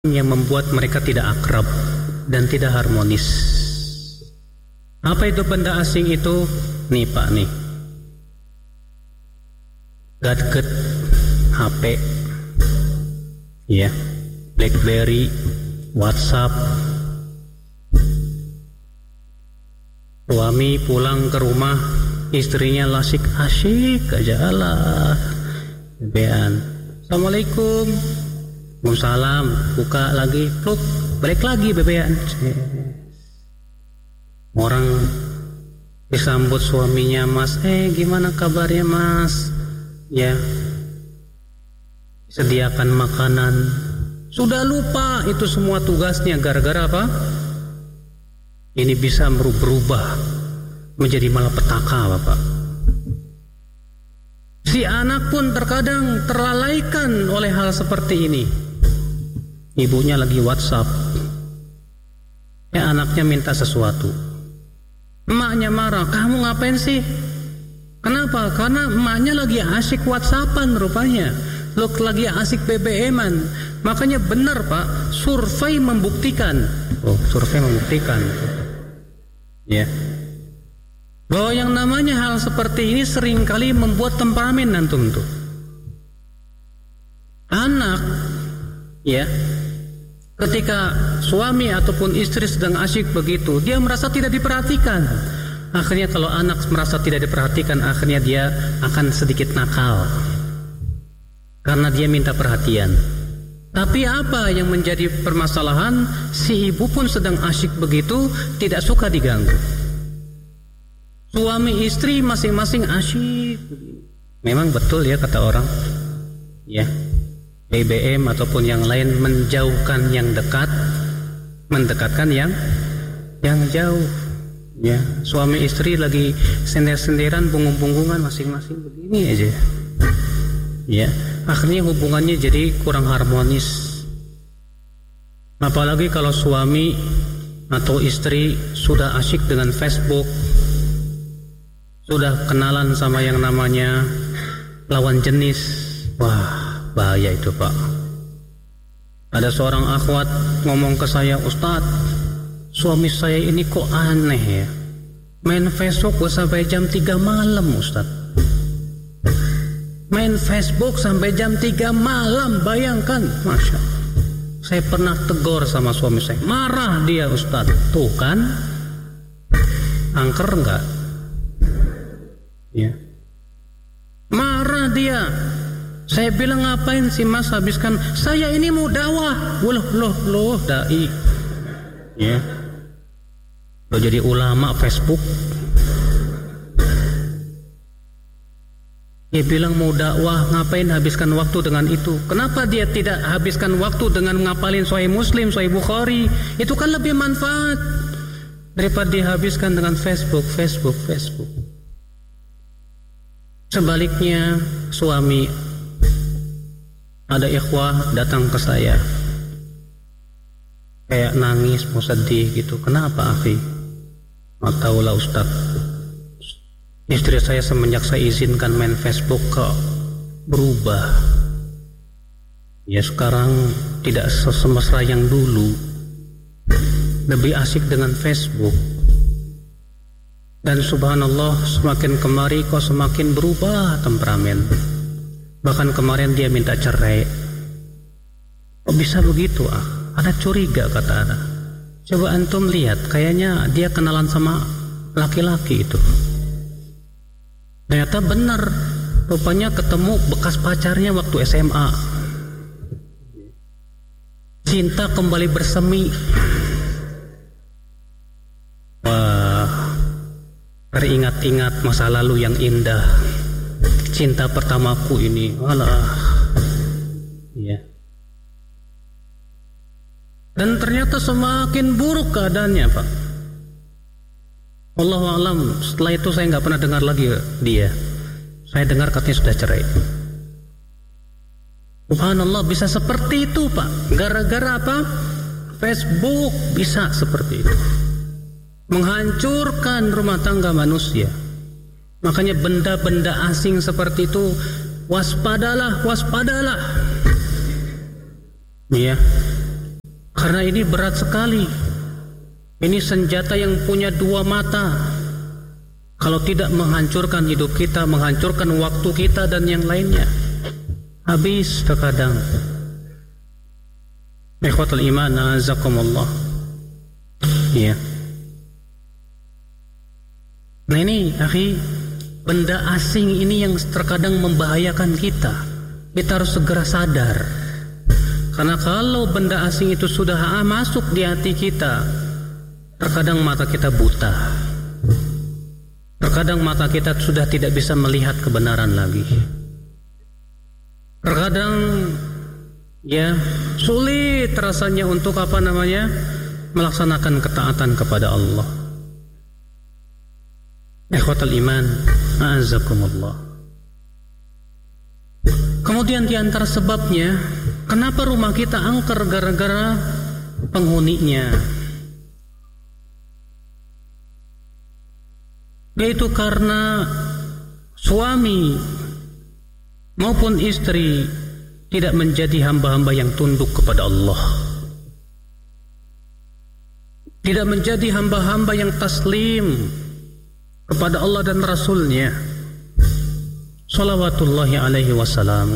yang membuat mereka tidak akrab dan tidak harmonis. Apa itu benda asing itu? Nih Pak nih, gadget, HP, ya, BlackBerry, WhatsApp. Suami pulang ke rumah, istrinya asyik aja, alah bean. Assalamualaikum, Waalaikumsalam, buka lagi, pluk, balik lagi bebean. Orang disambut suaminya, Mas, gimana kabarnya Mas? Ya, sediakan makanan. Sudah lupa itu semua tugasnya, gara-gara apa? Ini bisa berubah menjadi malapetaka, Bapak. Si anak pun terkadang terlalaikan oleh hal seperti ini. Ibunya lagi WhatsApp, anaknya minta sesuatu. Emaknya marah, kamu ngapain sih? Kenapa? Karena emaknya lagi asik WhatsAppan rupanya, lagi asik BBM-an. Makanya benar Pak, survei membuktikan. Ya, bahwa yang namanya hal seperti ini seringkali membuat temperamen antum tuh. Anak, ya, ketika suami ataupun istri sedang asyik begitu, dia merasa tidak diperhatikan. Akhirnya kalau anak merasa tidak diperhatikan, akhirnya dia akan sedikit nakal karena dia minta perhatian. Tapi apa yang menjadi permasalahan? Si ibu pun sedang asyik begitu, tidak suka diganggu. Suami istri masing-masing asyik. Memang betul ya kata orang, ya, BBM ataupun yang lain menjauhkan yang dekat, mendekatkan yang jauh. Ya, suami istri lagi sender-senderan, punggung-punggungan masing-masing begini aja. Ya, akhirnya hubungannya jadi kurang harmonis. Apalagi kalau suami atau istri sudah asyik dengan Facebook, sudah kenalan sama yang namanya lawan jenis. Wah, bahaya itu Pak. Ada seorang akhwat ngomong ke saya, Ustadz, suami saya ini kok aneh ya, main Facebook sampai jam 3 malam Ustadz. Main Facebook sampai jam 3 malam, bayangkan. Masya Allah. Saya pernah tegur sama suami saya, marah dia Ustadz. Tuh kan, angker enggak? Ya, marah dia. Saya bilang, ngapain sih Mas habiskan? Saya ini mau dakwah. Loh dai. Ya, lo jadi ulama Facebook. Dia bilang mau dakwah, ngapain habiskan waktu dengan itu? Kenapa dia tidak habiskan waktu dengan ngapalin Sahih Muslim, Sahih Bukhari? Itu kan lebih manfaat daripada dihabiskan dengan Facebook. Sebaliknya, suami, ada ikhwah datang ke saya kayak nangis, mau sedih gitu. Kenapa akhi? Nggak tahulah Ustaz, istri saya semenjak saya izinkan main Facebook kok berubah. Ya, sekarang tidak semesra yang dulu, lebih asik dengan Facebook. Dan subhanallah, semakin kemari kok semakin berubah temperamen. Bahkan kemarin dia minta cerai. Kok bisa begitu Ada curiga kata Ana. Coba antum lihat, kayaknya dia kenalan sama laki-laki itu. Ternyata benar, rupanya ketemu bekas pacarnya waktu SMA. Cinta kembali bersemi. Wah, teringat-ingat masa lalu yang indah. Cinta pertamaku ini, alah. Ya. Dan ternyata semakin buruk keadaannya Pak. Wallahu alam, setelah itu saya nggak pernah dengar lagi dia. Saya dengar katanya sudah cerai. Subhanallah, bisa seperti itu Pak. Gara-gara apa? Facebook bisa seperti itu, menghancurkan rumah tangga manusia. Makanya benda-benda asing seperti itu, waspadalah. Ya, Karena ini berat sekali. Ini senjata yang punya dua mata. Kalau tidak menghancurkan hidup kita, menghancurkan waktu kita dan yang lainnya, habis terkadang. Ikhwatul iman, azakumullah. Ya. Nah ini, akhi, benda asing ini yang terkadang membahayakan kita. Kita harus segera sadar. Karena kalau benda asing itu sudah masuk di hati kita, terkadang mata kita buta. Terkadang mata kita sudah tidak bisa melihat kebenaran lagi. Terkadang ya sulit rasanya untuk melaksanakan ketaatan kepada Allah. Ikhwatul iman, a'azakumullah. Kemudian di antara sebabnya, kenapa rumah kita angker gara-gara penghuninya? Yaitu karena suami maupun istri tidak menjadi hamba-hamba yang tunduk kepada Allah, tidak menjadi hamba-hamba yang taslim kepada Allah dan Rasulnya salawatullahi alaihi wasallam.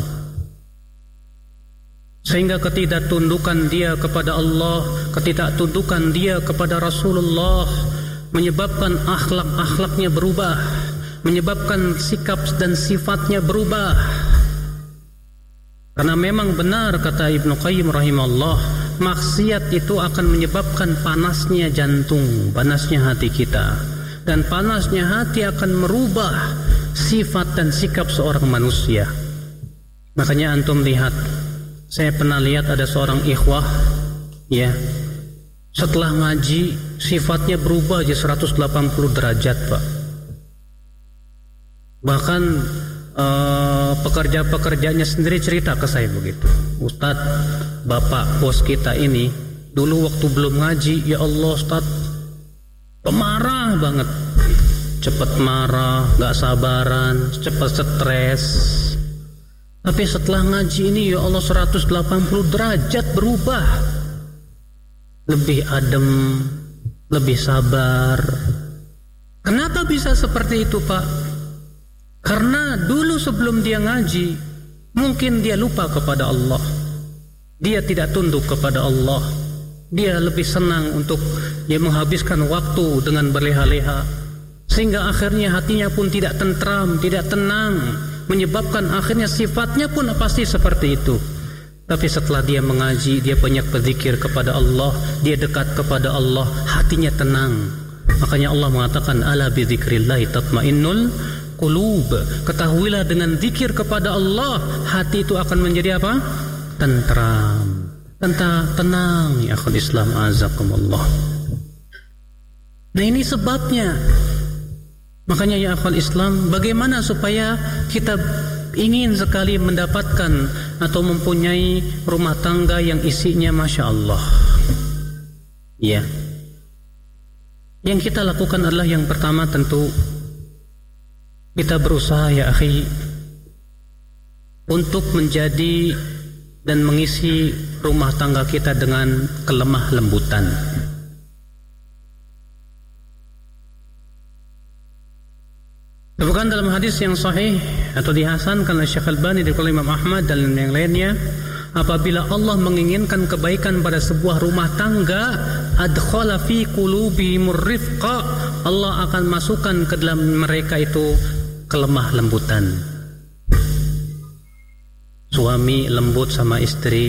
Sehingga ketidaktundukan dia kepada Allah, ketidaktundukan dia kepada Rasulullah menyebabkan akhlak-akhlaknya berubah, menyebabkan sikap dan sifatnya berubah. Karena memang benar kata Ibnu Qayyim rahimahullah, maksiat itu akan menyebabkan panasnya jantung, panasnya hati kita. Dan panasnya hati akan merubah sifat dan sikap seorang manusia. Makanya antum lihat, saya pernah lihat ada seorang ikhwah, ya, setelah ngaji sifatnya berubah aja 180 derajat, Pak. Bahkan pekerja-pekerjanya sendiri cerita ke saya begitu. Ustadz, bapak bos kita ini dulu waktu belum ngaji, ya Allah Ustadz, pemarah banget, cepat marah, gak sabaran, cepat stres. Tapi setelah ngaji ini, ya Allah, 180 derajat berubah, lebih adem, lebih sabar. Kenapa bisa seperti itu, Pak? Karena dulu sebelum dia ngaji, mungkin dia lupa kepada Allah, dia tidak tunduk kepada Allah. Dia lebih senang untuk menghabiskan waktu dengan berleha-leha, sehingga akhirnya hatinya pun tidak tentram, tidak tenang, menyebabkan akhirnya sifatnya pun pasti seperti itu. Tapi setelah dia mengaji, dia banyak berzikir kepada Allah, dia dekat kepada Allah, hatinya tenang. Makanya Allah mengatakan, ala bi dzikrillahi tatmainnul qulub. Ketahuilah dengan zikir kepada Allah, hati itu akan menjadi apa? Tentram, tenang, ya akhul Islam, azakumullah. Nah ini sebabnya. Makanya ya akhul Islam, bagaimana supaya kita ingin sekali mendapatkan atau mempunyai rumah tangga yang isinya Masya Allah, ya. Yang kita lakukan adalah yang pertama tentu kita berusaha ya akhi untuk menjadi dan mengisi rumah tangga kita dengan kelemah lembutan. Bukan dalam hadis yang sahih atau dihasankan oleh Syekh Al-Albani dari Imam Ahmad dan yang lainnya, apabila Allah menginginkan kebaikan pada sebuah rumah tangga, adkhala fi qulubihimur rifqa, Allah akan masukkan ke dalam mereka itu kelemah lembutan. Suami lembut sama istri,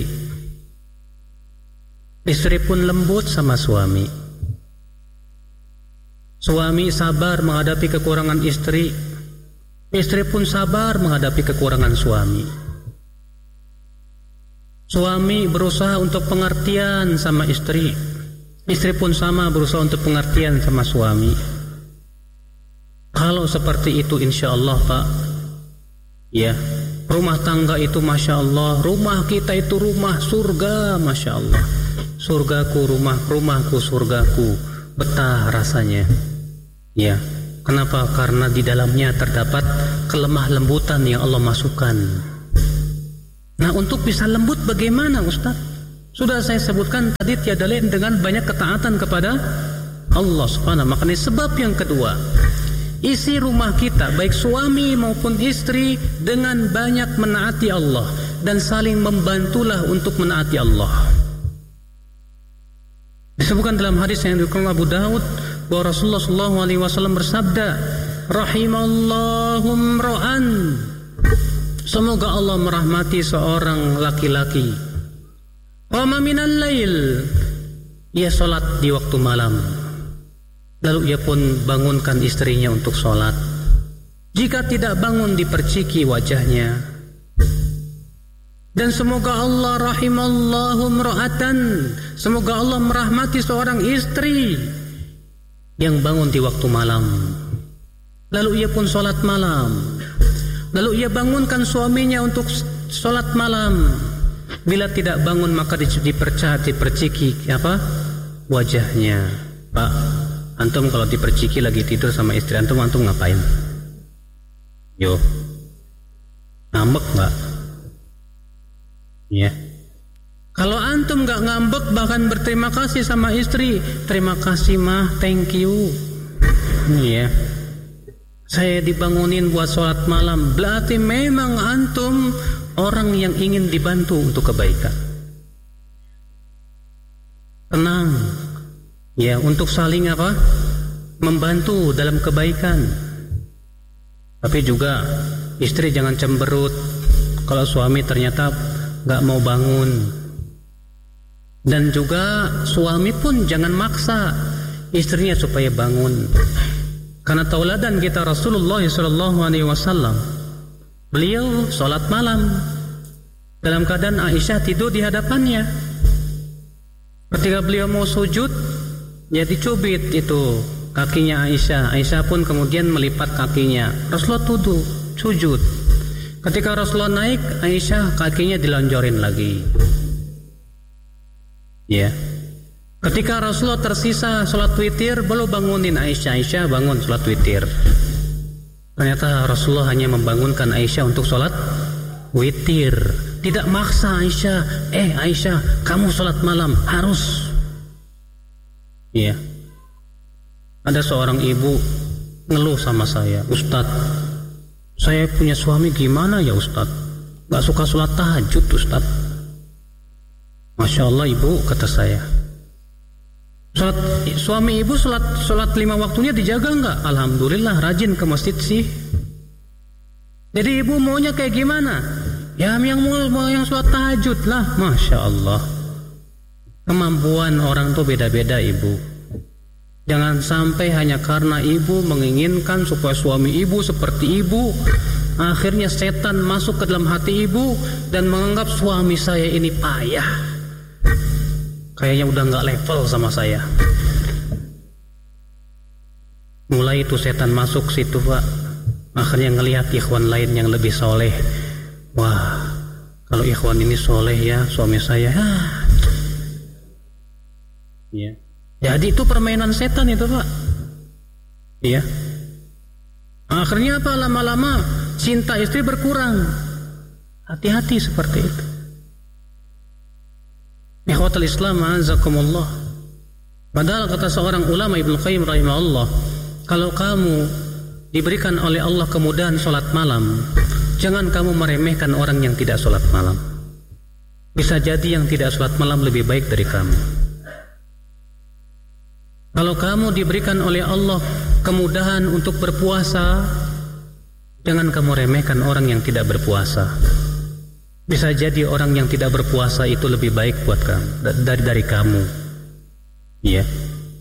istri pun lembut sama suami. Suami sabar menghadapi kekurangan istri, istri pun sabar menghadapi kekurangan suami. Suami berusaha untuk pengertian sama istri, istri pun sama berusaha untuk pengertian sama suami. Kalau seperti itu insya Allah Pak, ya, rumah tangga itu Masya Allah, rumah kita itu rumah surga, Masya Allah. Surgaku, rumahku, surgaku, betah rasanya. Ya, kenapa? Karena di dalamnya terdapat kelemah lembutan yang Allah masukkan. Nah, untuk bisa lembut bagaimana Ustaz? Sudah saya sebutkan tadi tiada lain dengan banyak ketaatan kepada Allah Subhanahu. Makanya sebab yang kedua, isi rumah kita baik suami maupun istri dengan banyak menaati Allah dan saling membantulah untuk menaati Allah. Disebutkan dalam hadis yang diriwayatkan Abu Daud bahwa Rasulullah SAW bersabda, Rahimallahum ra'an, semoga Allah merahmati seorang laki-laki, qama minal lail, ia sholat di waktu malam, lalu ia pun bangunkan istrinya untuk sholat. Jika tidak bangun diperciki wajahnya. Dan semoga Allah rahimallahum ra'atan, semoga Allah merahmati seorang istri yang bangun di waktu malam, lalu ia pun sholat malam, lalu ia bangunkan suaminya untuk sholat malam. Bila tidak bangun maka diperciki wajahnya. Pak, antum kalau diperciki lagi tidur sama istri antum ngapain? Yo, ngambek nggak? Ya. Kalau antum nggak ngambek bahkan berterima kasih sama istri, terima kasih mah, thank you. Ya. Saya dibangunin buat sholat malam, berarti memang antum orang yang ingin dibantu untuk kebaikan. Tenang, ya, untuk saling membantu dalam kebaikan. Tapi juga istri jangan cemberut kalau suami ternyata nggak mau bangun. Dan juga suami pun jangan maksa istrinya supaya bangun. Karena tauladan kita Rasulullah SAW, beliau sholat malam dalam keadaan Aisyah tidur di hadapannya. Ketika beliau mau sujud, ya dicubit itu kakinya Aisyah. Aisyah pun kemudian melipat kakinya. Rasulullah sujud. Ketika Rasulullah naik, Aisyah kakinya dilonjorin lagi. Ya. Ketika Rasulullah tersisa sholat witir, belum bangunin Aisyah. Aisyah bangun sholat witir. Ternyata Rasulullah hanya membangunkan Aisyah untuk sholat witir. Tidak maksa Aisyah. Aisyah, kamu sholat malam harus. Iya. Ada seorang ibu ngeluh sama saya, Ustadz, saya punya suami gimana ya Ustadz? Gak suka sholat tahajud Ustadz. Masya Allah ibu, kata saya. Suami ibu sholat 5 waktunya dijaga nggak? Alhamdulillah rajin ke masjid sih. Jadi ibu maunya kayak gimana? Ya yang mau yang sholat tahajud lah. Masya Allah. Kemampuan orang tuh beda-beda ibu. Jangan sampai hanya karena ibu menginginkan supaya suami ibu seperti ibu, akhirnya setan masuk ke dalam hati ibu dan menganggap suami saya ini payah. Kayaknya udah gak level sama saya. Mulai itu setan masuk situ Pak. Akhirnya ngelihat ikhwan lain yang lebih soleh. Wah, kalau ikhwan ini soleh ya, suami saya ya. Jadi itu permainan setan itu Pak. Iya. Akhirnya apa? Lama-lama cinta istri berkurang. Hati-hati seperti itu. Ikhwatul Islam a'azakumullah. Padahal kata seorang ulama Ibnu Qayyim rahimahullah, kalau kamu diberikan oleh Allah kemudahan sholat malam, jangan kamu meremehkan orang yang tidak sholat malam. Bisa jadi yang tidak sholat malam lebih baik dari kamu. Kalau kamu diberikan oleh Allah kemudahan untuk berpuasa, jangan kamu remehkan orang yang tidak berpuasa. Bisa jadi orang yang tidak berpuasa itu lebih baik buat kamu dari kamu. Iya.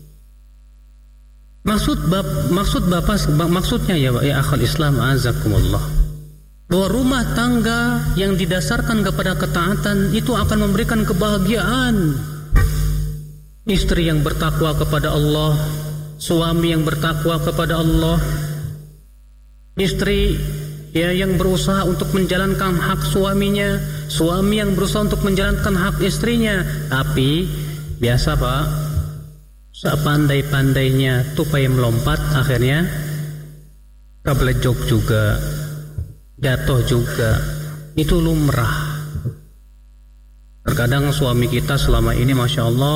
Maksudnya ya akhal Islam azakumullah, bahwa rumah tangga yang didasarkan kepada ketaatan itu akan memberikan kebahagiaan. Istri yang bertakwa kepada Allah, suami yang bertakwa kepada Allah, istri yang berusaha untuk menjalankan hak suaminya, suami yang berusaha untuk menjalankan hak istrinya. Tapi biasa Pak, sepandai-pandainya tupai melompat, akhirnya keblejok juga, jatuh juga. Itu lumrah. Terkadang suami kita selama ini Masya Allah